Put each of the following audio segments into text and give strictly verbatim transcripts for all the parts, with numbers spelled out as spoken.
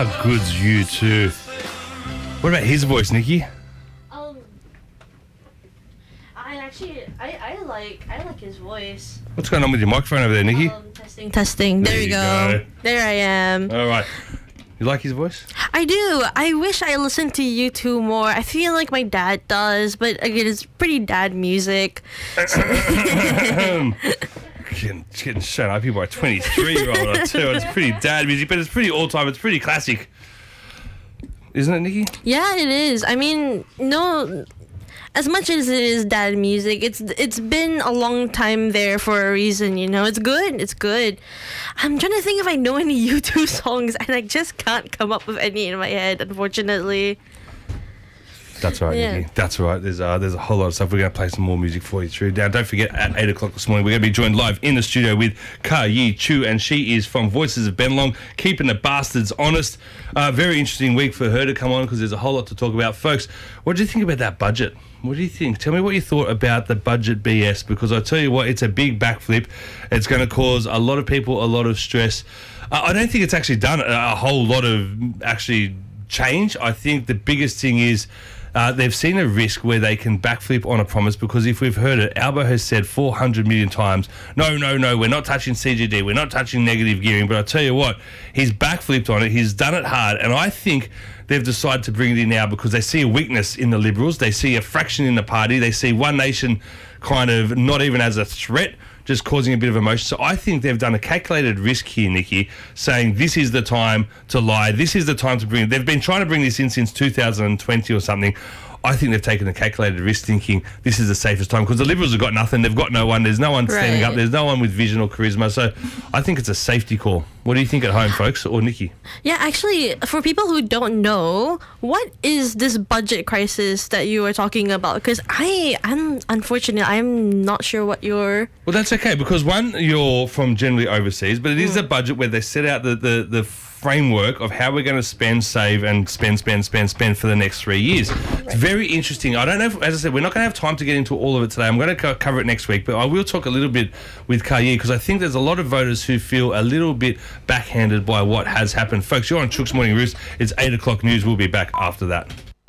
How good's you two? What about his voice, Nikki? Um, I actually, I, I like, I like his voice. What's going on with your microphone over there, Nikki? Um, testing, testing. There, There you you go. go. There I am. All right. You like his voice? I do. I wish I listened to you two more. I feel like my dad does, but again, it's pretty dad music. getting, getting shut up here by a twenty-three-year-old or two. It's pretty dad music, but it's pretty all-time. It's pretty classic. Isn't it, Nikki? Yeah, it is. I mean, no, as much as it is dad music, it's it's been a long time there for a reason, you know? It's good. It's good. I'm trying to think if I know any U two songs, and I just can't come up with any in my head, unfortunately. That's right, Yeah. Nikki. That's right. There's uh, there's a whole lot of stuff. We're going to play some more music for you through. Now, don't forget, at eight o'clock this morning, we're going to be joined live in the studio with Ka Yi Chu, and she is from Voices of Bennelong, keeping the bastards honest. Uh, very interesting week for her to come on because there's a whole lot to talk about. Folks, what do you think about that budget? What do you think? Tell me what you thought about the budget B S, because I tell you what, it's a big backflip. It's going to cause a lot of people a lot of stress. Uh, I don't think it's actually done a, a whole lot of actually change. I think the biggest thing is Uh, they've seen a risk where they can backflip on a promise, because if we've heard it, Albo has said four hundred million times, no, no, no, we're not touching C G D, we're not touching negative gearing. But I tell you what, he's backflipped on it, he's done it hard, and I think they've decided to bring it in now because they see a weakness in the Liberals, they see a fraction in the party, they see One Nation kind of not even as a threat, just causing a bit of emotion. So I think they've done a calculated risk here, Nikki, saying this is the time to lie. This is the time to bring it. They've been trying to bring this in since two thousand twenty or something. I think they've taken a calculated risk, thinking this is the safest time, because the Liberals have got nothing. They've got no one. There's no one standing Right. up. There's no one with vision or charisma. So I think it's a safety call. What do you think at home, folks? Or Nikki? Yeah, actually, for people who don't know, what is this budget crisis that you were talking about? Because I, I'm unfortunately, I'm not sure what you're. Well, that's okay, because one, you're from generally overseas, but it is a budget where they set out the, the, the framework of how we're going to spend, save, and spend, spend, spend, spend for the next three years. It's very interesting. I don't know, if, as I said, we're not going to have time to get into all of it today. I'm going to co- cover it next week, but I will talk a little bit with Ka Yi, because I think there's a lot of voters who feel a little bit backhanded by what has happened. Folks, you're on Chook's Morning Roost. It's eight o'clock news. We'll be back after that.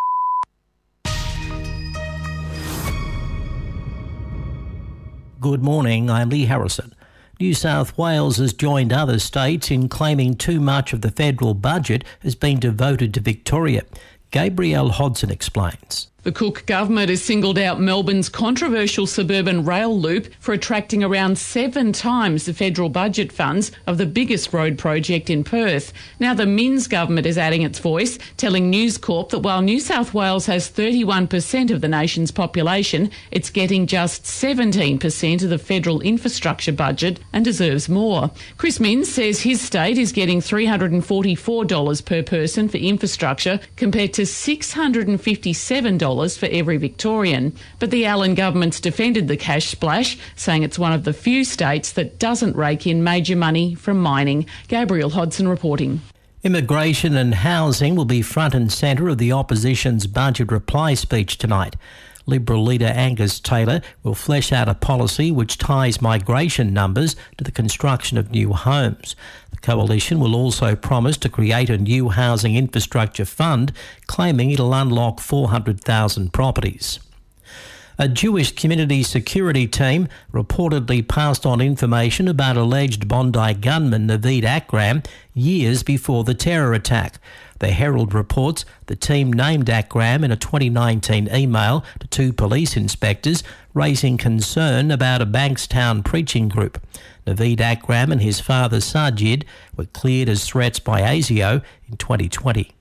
Good morning, I'm Lee Harrison. New South Wales has joined other states in claiming too much of the federal budget has been devoted to Victoria. Gabrielle Hodson explains. The Cook government has singled out Melbourne's controversial suburban rail loop for attracting around seven times the federal budget funds of the biggest road project in Perth. Now the Minns government is adding its voice, telling News Corp that while New South Wales has thirty-one percent of the nation's population, it's getting just seventeen percent of the federal infrastructure budget and deserves more. Chris Minns says his state is getting three hundred forty-four dollars per person for infrastructure compared to six hundred fifty-seven dollars for every Victorian. But the Allen government's defended the cash splash, saying it's one of the few states that doesn't rake in major money from mining. Gabrielle Hodson reporting. Immigration and housing will be front and centre of the opposition's budget reply speech tonight. Liberal leader Angus Taylor will flesh out a policy which ties migration numbers to the construction of new homes. The coalition will also promise to create a new housing infrastructure fund, claiming it'll unlock four hundred thousand properties. A Jewish community security team reportedly passed on information about alleged Bondi gunman Naveed Akram years before the terror attack. The Herald reports the team named Akram in a twenty nineteen email to two police inspectors, raising concern about a Bankstown preaching group. Naveed Akram and his father Sajid were cleared as threats by ASIO in twenty twenty.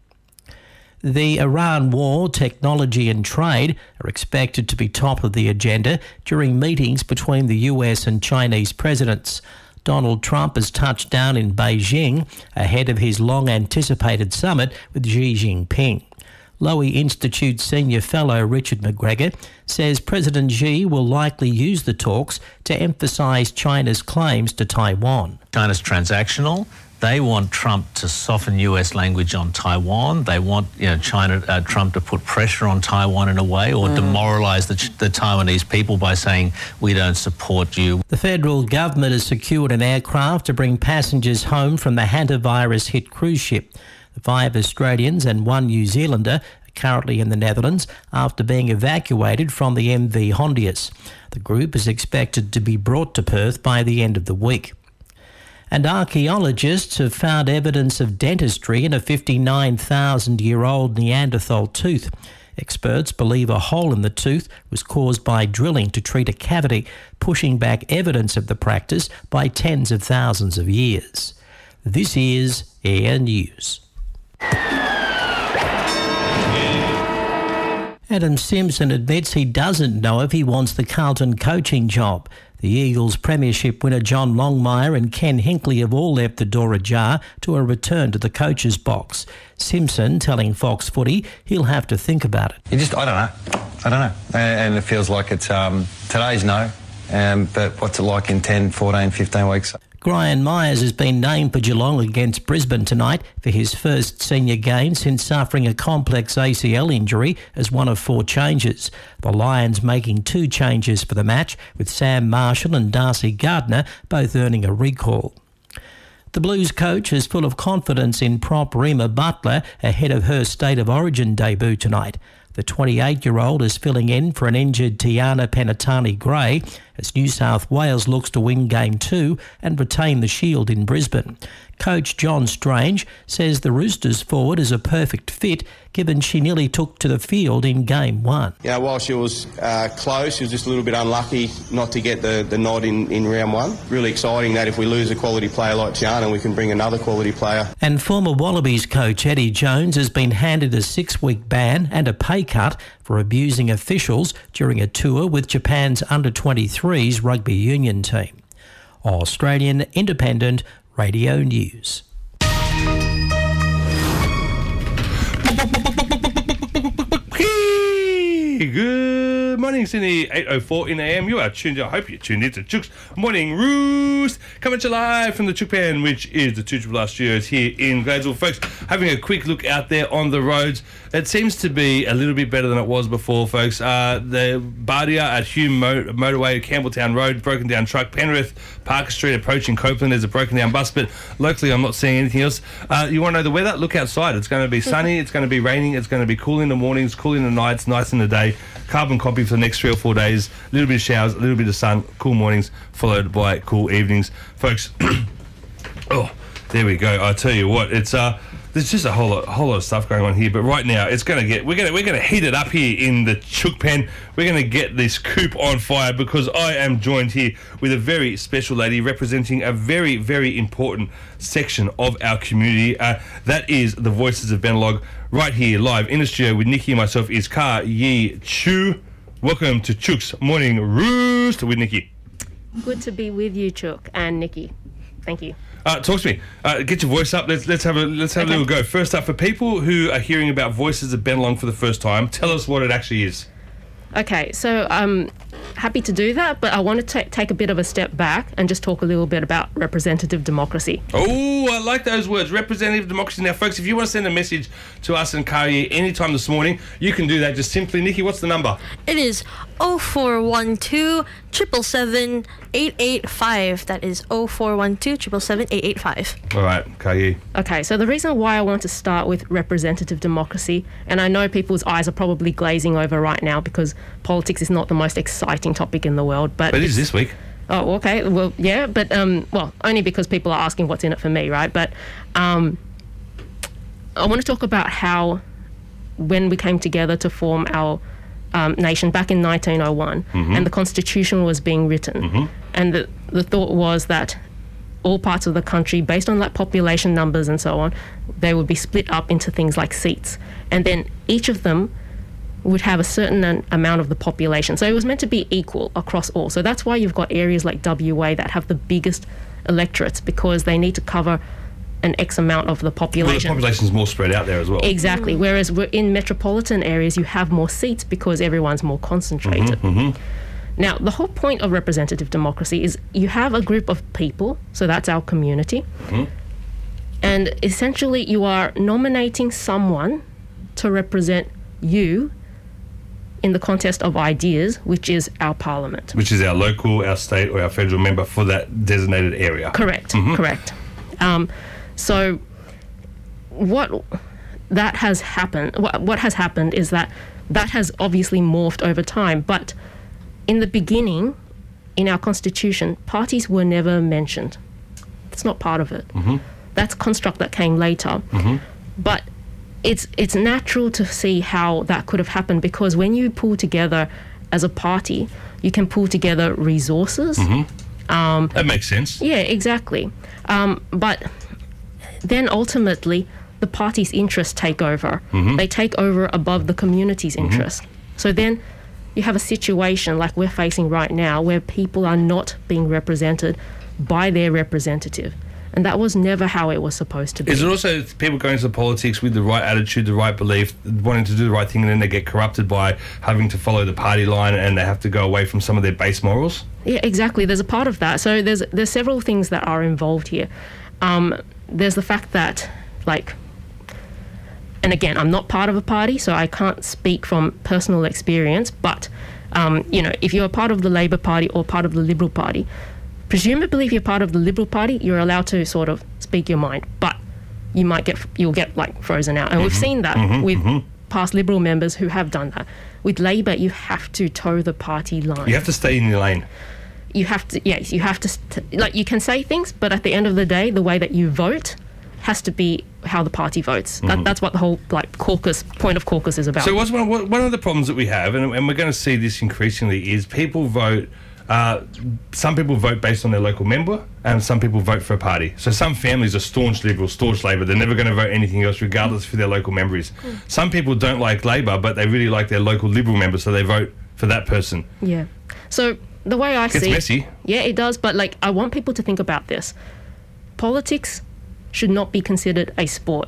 The Iran war, technology and trade are expected to be top of the agenda during meetings between the U S and Chinese presidents. Donald Trump has touched down in Beijing ahead of his long-anticipated summit with Xi Jinping. Lowy Institute senior fellow Richard McGregor says President Xi will likely use the talks to emphasise China's claims to Taiwan. China's transactional. They want Trump to soften U S language on Taiwan. They want, you know, China, uh, Trump to put pressure on Taiwan in a way, or mm. demoralise the, the Taiwanese people by saying, we don't support you. The federal government has secured an aircraft to bring passengers home from the hantavirus-hit cruise ship. Five Australians and one New Zealander are currently in the Netherlands after being evacuated from the M V Hondius. The group is expected to be brought to Perth by the end of the week. And archaeologists have found evidence of dentistry in a fifty-nine thousand year old Neanderthal tooth. Experts believe a hole in the tooth was caused by drilling to treat a cavity, pushing back evidence of the practice by tens of thousands of years. This is Air News. Adam Simpson admits he doesn't know if he wants the Carlton coaching job. The Eagles premiership winner John Longmire and Ken Hinkley have all left the door ajar to a return to the coach's box. Simpson telling Fox Footy he'll have to think about it. You just, I don't know. I don't know. And it feels like it's, um, today's no, um, but what's it like in ten, fourteen, fifteen weeks? Brian Myers has been named for Geelong against Brisbane tonight for his first senior game since suffering a complex A C L injury as one of four changes. The Lions making two changes for the match, with Sam Marshall and Darcy Gardner both earning a recall. The Blues coach is full of confidence in prop Rima Butler ahead of her State of Origin debut tonight. The twenty-eight-year-old is filling in for an injured Tiana Penatani-Gray as New South Wales looks to win Game two and retain the Shield in Brisbane. Coach John Strange says the Roosters forward is a perfect fit given she nearly took to the field in Game one. Yeah, while she was uh, close, she was just a little bit unlucky not to get the, the nod in, in round one. Really exciting that if we lose a quality player like Tiana, we can bring another quality player. And former Wallabies coach Eddie Jones has been handed a six-week ban and a pay cut for abusing officials during a tour with Japan's under twenty-threes rugby union team. Australian Independent Radio News. Good morning, Sydney. eight oh four in A M. You are tuned in. I hope you're tuned in to Chook's Morning Roost. Coming to you live from the Chook Pen, which is the two R Studios here in Gladesville. Folks, having a quick look out there on the roads. It seems to be a little bit better than it was before, folks. Uh, the Bardia at Hume Mo- Motorway, Campbelltown Road, broken down truck. Penrith, Parker Street approaching Copeland, there's a broken down bus, but locally I'm not seeing anything else. Uh, you want to know the weather? Look outside. It's going to be sunny, it's going to be raining, it's going to be cool in the mornings, cool in the nights, nice in the day. Carbon copy for the next three or four days. A little bit of showers, a little bit of sun, cool mornings, followed by cool evenings. Folks, oh, there we go. I tell you what, it's uh, there's just a whole lot, whole lot of stuff going on here. But right now, it's gonna get we're gonna we're gonna heat it up here in the Chook Pen. We're gonna get this coop on fire because I am joined here with a very special lady representing a very very important section of our community. Uh, that is the Voices of Bennelong. Right here, live in the studio with Nikki and myself is Ka Yi Chu. Welcome to Chook's Morning Roost with Nikki. Good to be with you, Chook and Nikki. Thank you. Uh, talk to me. Uh, get your voice up. Let's let's have a let's have Okay. a little go. First up, for people who are hearing about Voices of Bennelong for the first time, tell us what it actually is. Okay, so I'm happy to do that, but I want to ta- take a bit of a step back and just talk a little bit about representative democracy. Oh, I like those words, representative democracy. Now, folks, if you want to send a message to us and Kari anytime this morning, you can do that. Just simply, Nikki, what's the number? It is oh four one two, seven seven seven, eight eight five. That is oh four one two, seven seven seven, eight eight five. All right, Kari. Okay, so the reason why I want to start with representative democracy, and I know people's eyes are probably glazing over right now because politics is not the most exciting topic in the world, but But it is this week. Oh, okay. Well, yeah, but um, well, only because people are asking what's in it for me, right? But um, I want to talk about how when we came together to form our um, nation back in nineteen oh one, Mm-hmm. and the Constitution was being written, and the the thought was that all parts of the country, based on like population numbers and so on, they would be split up into things like seats, and then each of them would have a certain an- amount of the population. So it was meant to be equal across all. So that's why you've got areas like W A that have the biggest electorates, because they need to cover an X amount of the Well, the population. population's more spread out there as well. Exactly. Whereas we're in metropolitan areas, you have more seats because everyone's more concentrated. Now, the whole point of representative democracy is you have a group of people, so that's our community, and essentially you are nominating someone to represent you in the contest of ideas, which is our parliament. Which is our local, our state, or our federal member for that designated area. Correct, correct. Um, so what that has happened, what, what has happened is that that has obviously morphed over time. But in the beginning, in our constitution, parties were never mentioned. It's not part of it. Mm-hmm. That's a construct that came later. Mm-hmm. But it's it's natural to see how that could have happened, because when you pull together as a party, you can pull together resources. Mm-hmm. Um, that makes sense. Yeah, exactly. Um, but then ultimately, the party's interests take over. Mm-hmm. They take over above the community's mm-hmm. interest. So then you have a situation like we're facing right now, where people are not being represented by their representative. And that was never how it was supposed to be. Is it also people going into politics with the right attitude, the right belief, wanting to do the right thing, and then they get corrupted by having to follow the party line, and they have to go away from some of their base morals? Yeah, exactly. There's a part of that. So there's there's several things that are involved here. Um, there's the fact that, like, and again, I'm not part of a party, so I can't speak from personal experience, but, um, you know, if you're a part of the Labor Party or part of the Liberal Party, presumably if you're part of the Liberal Party, you're allowed to sort of speak your mind, but you might get, you'll get, like, frozen out. And mm-hmm. we've seen that mm-hmm. with mm-hmm. past Liberal members who have done that. With Labor, you have to toe the party line. You have to stay in your lane. You have to, yes, you have to, st- like, you can say things, but at the end of the day, the way that you vote has to be how the party votes. Mm-hmm. That, that's what the whole, like, caucus, point of caucus is about. So what's one, one of the problems that we have, and, and we're going to see this increasingly, is people vote, uh, some people vote based on their local member, and some people vote for a party. So some families are staunch Liberal, staunch Labor. They're never going to vote anything else, regardless of who their local member is. Mm. Some people don't like Labor, but they really like their local Liberal member, so they vote for that person. Yeah. So the way I it gets see messy. it, yeah, it does. But, like, I want people to think about this. Politics should not be considered a sport.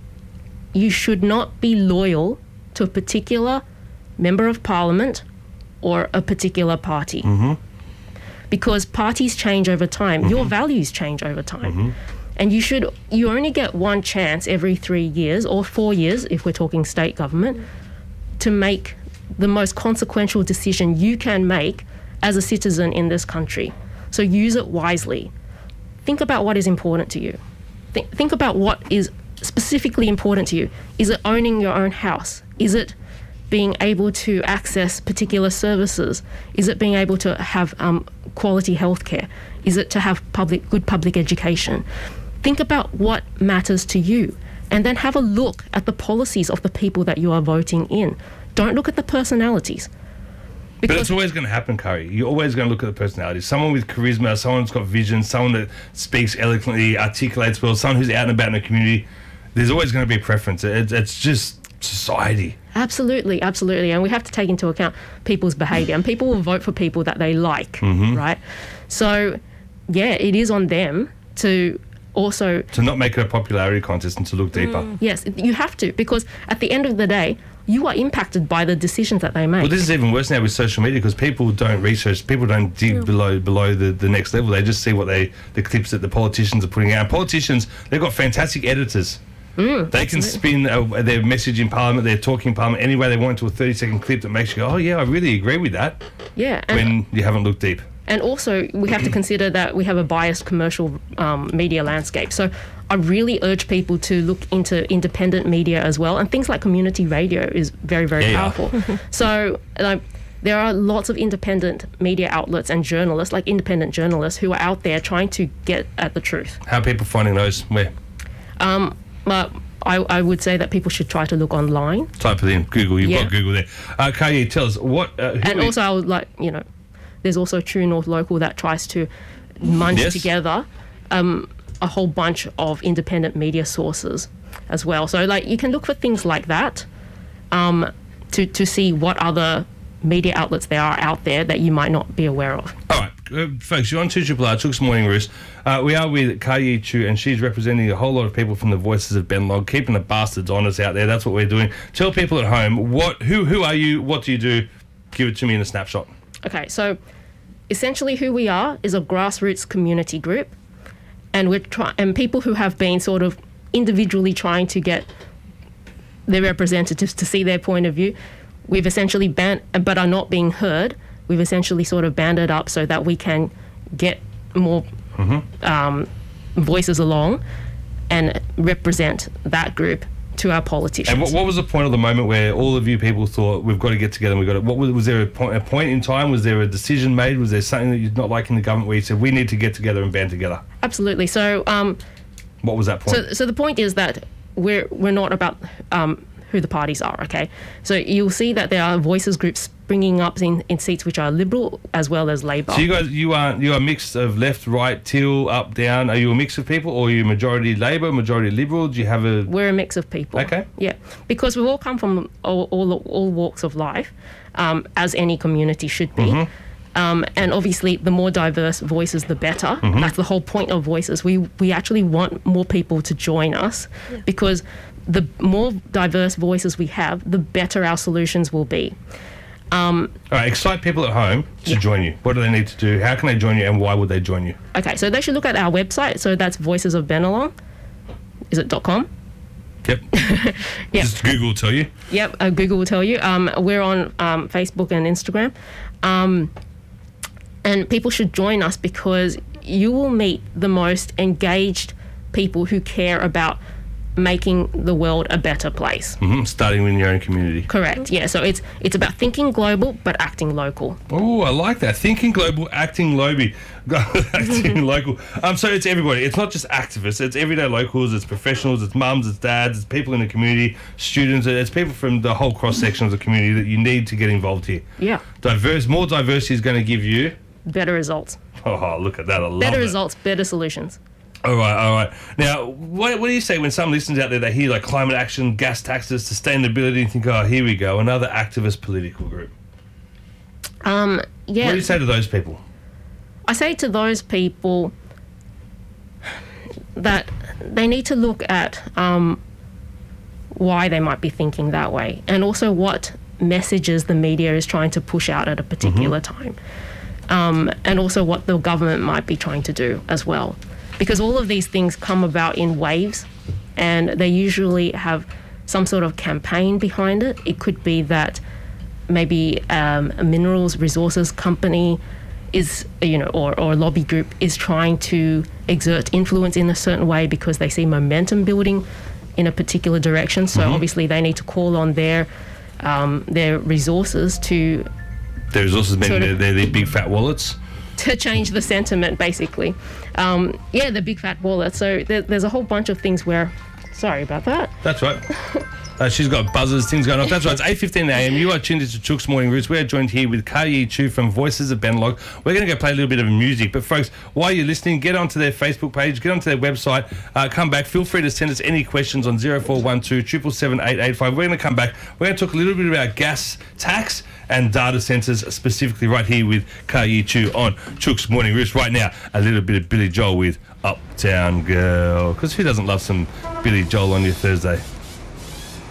You should not be loyal to a particular member of parliament or a particular party. Mm-hmm. Because parties change over time. Mm-hmm. Your values change over time. Mm-hmm. And you should, you only get one chance every three years or four years, if we're talking state government, to make the most consequential decision you can make as a citizen in this country. So use it wisely. Think about what is important to you. Think, think about what is specifically important to you. Is it owning your own house? Is it being able to access particular services? Is it being able to have um, quality healthcare? Is it to have public good public education? Think about what matters to you, and then have a look at the policies of the people that you are voting in. Don't look at the personalities. But it's always going to happen, Curry. You're always going to look at the personality. Someone with charisma, someone who's got vision, someone that speaks eloquently, articulates well, someone who's out and about in the community. There's always going to be a preference. It's, it's just society. Absolutely, absolutely. And we have to take into account people's behaviour. And people will vote for people that they like, mm-hmm. right? So, yeah, it is on them to also... To not make it a popularity contest and to look deeper. Mm. Yes, you have to, because at the end of the day, you are impacted by the decisions that they make. Well, this is even worse now with social media, because people don't research, people don't dig yeah. below below the, the next level. They just see what they the clips that the politicians are putting out. Politicians, they've got fantastic editors. Mm, they absolutely. can spin uh, their message in Parliament, their talking in Parliament, any way they want to a thirty-second clip that makes you go, oh, yeah, I really agree with that. Yeah. When you haven't looked deep. And also, we have to consider that we have a biased commercial um, media landscape. So I really urge people to look into independent media as well. And things like community radio is very, very yeah, powerful. Yeah. So like, there are lots of independent media outlets and journalists, like independent journalists, who are out there trying to get at the truth. How are people finding those? Where? Um, but I, I would say that people should try to look online. Type it in Google. You've yeah. got Google there. Uh, Kayi, tell us what. Uh, and also, I would like you know. There's also True North Local that tries to munch yes. together um, a whole bunch of independent media sources as well. So, like, you can look for things like that um, to to see what other media outlets there are out there that you might not be aware of. All right, uh, folks, you're on two Triple R, Chook's Morning Roost. Uh, we are with Kayi Chu, and she's representing a whole lot of people from the Voices of Bennelong, keeping the bastards honest out there. That's what we're doing. Tell people at home, what, who, who are you? What do you do? Give it to me in a snapshot. Okay, so essentially who we are is a grassroots community group, and we're try- and people who have been sort of individually trying to get their representatives to see their point of view. We've essentially band, but are not being heard. We've essentially sort of banded up so that we can get more mm-hmm. um, voices along and represent that group to our politicians. And what, what was the point of the moment where all of you people thought we've got to get together and we've got to, what was, was there a point, a point in time, was there a decision made, was there something that you're not liking the government where you said we need to get together and band together? Absolutely. So um, what was that point? So, so the point is that we're we're not about um, who the parties are, okay? So you'll see that there are voices groups springing up in, in seats which are Liberal as well as Labor. So you guys, you are you are a mix of left, right, teal, up, down. Are you a mix of people, or are you majority Labor, majority Liberal? Do you have a... We're a mix of people. Okay. Yeah, because we all come from all all, all walks of life, um, as any community should be. Mm-hmm. Um, and obviously, the more diverse voices, the better. Mm-hmm. That's the whole point of voices. We we actually want more people to join us, yeah. because the more diverse voices we have, the better our solutions will be. Um, All right, excite people at home to yeah. join you. What do they need to do? How can they join you, and why would they join you? Okay, so they should look at our website. So that's Voices of Bennelong. Is it .com? Yep. Yep. Just Google will tell you. Yep, uh, Google will tell you. Um, we're on um, Facebook and Instagram. Um, and people should join us because you will meet the most engaged people who care about making the world a better place. Mm-hmm. Starting in your own community. Correct, yeah. So it's it's about thinking global but acting local. Oh, I like that. Thinking global, acting local. acting local. Um, so it's everybody. It's not just activists. It's everyday locals. It's professionals. It's mums. It's dads. It's people in the community. Students. It's people from the whole cross section of the community that you need to get involved here. Yeah. Diverse. More diversity is going to give you better results. Oh, look at that. I love better it. results, better solutions. All right, all right. Now, what, what do you say when some listeners out there, they hear like climate action, gas taxes, sustainability, and think, oh, here we go, another activist political group? Um, yeah. What do you say to those people? I say to those people that they need to look at um, why they might be thinking that way, and also what messages the media is trying to push out at a particular mm-hmm. time, um, and also what the government might be trying to do as well. Because all of these things come about in waves, and they usually have some sort of campaign behind it. It could be that maybe um, a minerals resources company is, you know, or, or a lobby group is trying to exert influence in a certain way because they see momentum building in a particular direction. So mm-hmm. obviously they need to call on their um, their resources to... Their resources meaning their, their, their big fat wallets? To change the sentiment, basically. Um, yeah, the big fat wallet. So there, there's a whole bunch of things where... Sorry about that. That's right. Uh, she's got buzzers, things going off. That's right. It's eight fifteen a m. You are tuned into Chook's Morning Roots. We're joined here with Ka Yi Chiu from Voices of Bennelong. We're going to go play a little bit of music. But, folks, while you're listening, get onto their Facebook page, get onto their website, uh, come back. Feel free to send us any questions on zero four one two, seven seven seven, eight eight five. We're going to come back. We're going to talk a little bit about gas tax and data centres, specifically right here with Ka Yi Chiu on Chook's Morning Roots. Right now, a little bit of Billy Joel with Uptown Girl. Because who doesn't love some Billy Joel on your Thursday?